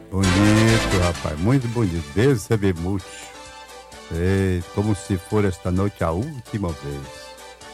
Bonito, rapaz, muito bonito. Deus sabe muito. Como se for esta noite a última vez.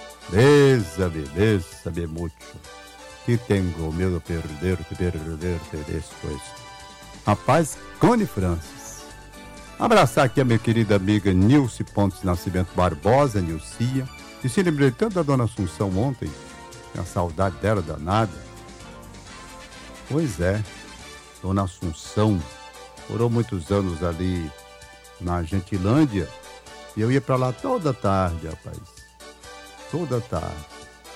Deus sabe muito. Que tenho medo de perder depois. Rapaz, Cone Francis. Abraçar aqui a minha querida amiga Nilce Pontes Nascimento Barbosa, Nilcia. E se lembrei tanto da dona Assunção ontem. Tinha saudade dela danada. Pois é, dona Assunção. Morou muitos anos ali na Gentilândia. E eu ia pra lá toda tarde, rapaz. Toda tarde.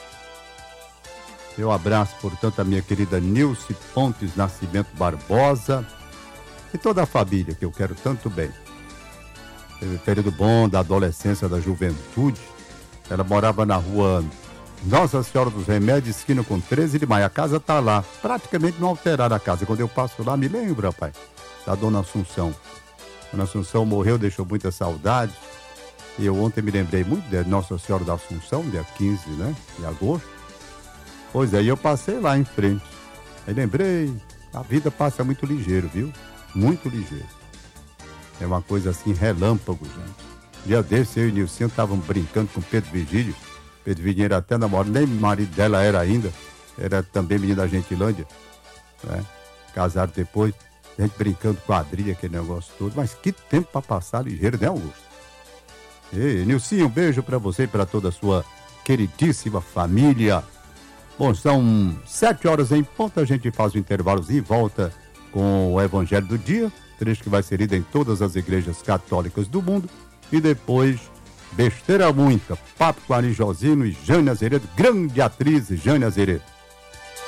Eu abraço, portanto, a minha querida Nilce Pontes Nascimento Barbosa e toda a família que eu quero tanto bem. Teve um período bom da adolescência, da juventude. Ela morava na rua Nossa Senhora dos Remédios, esquina com 13 de maio. A casa tá lá, praticamente não alteraram a casa. Quando eu passo lá, me lembro, rapaz, da dona Assunção. Dona Assunção morreu, deixou muita saudade. E eu ontem me lembrei muito de Nossa Senhora da Assunção, dia 15, né, de agosto. Pois é, e eu passei lá em frente. Aí lembrei, a vida passa muito ligeiro, viu? Muito ligeiro. É uma coisa assim, relâmpago, gente. Dia desse, eu e o Nilcinho estávamos brincando com Pedro Vigílio. Pedro Vigílio era até namorado, nem marido dela era ainda. Era também menino da Gentilândia, né? Casaram depois. A gente brincando quadrilha, aquele negócio todo. Mas que tempo para passar ligeiro, né, Augusto? Ei, Nilcinho, um beijo para você e para toda a sua queridíssima família. Bom, são 7 horas em ponto, a gente faz o intervalo e volta com o Evangelho do Dia, trecho que vai ser lido em todas as igrejas católicas do mundo, e depois, besteira muita, papo com Ari Josino e Jane Azeredo, grande atriz Jane Azeredo.